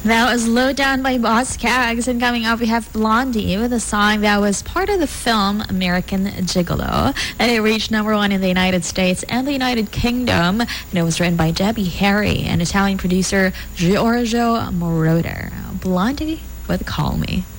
That was Low Down by Boss Cags. And coming up, we have Blondie with a song that was part of the film American Gigolo. And it reached #1 in the United States and the United Kingdom. And it was written by Debbie Harry and Italian producer Giorgio Moroder. Blondie with Call Me.